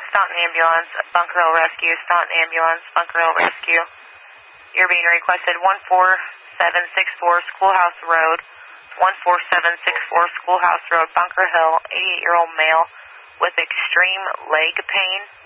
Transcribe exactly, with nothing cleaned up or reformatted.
Staunton Ambulance, Bunker Hill Rescue, Staunton Ambulance, Bunker Hill Rescue. You're being requested one four seven six four Schoolhouse Road, one four seven six four Schoolhouse Road, Bunker Hill, eighty-eight-year-old male with extreme leg pain.